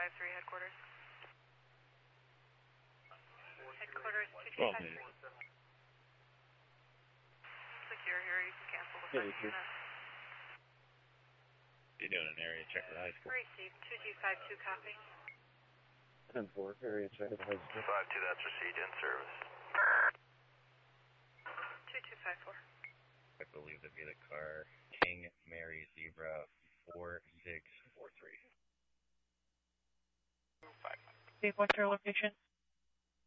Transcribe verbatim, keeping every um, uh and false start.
five three, headquarters. Headquarters, two two five three. Secure here, you can cancel the first unit. You're doing an area check at the high school. Received, two two five two, copy. ten four, area check at the high school. five two, that's received in service. two two five four. I believe to be the car, King Mary Zebra four six four three. Steve, what's your location?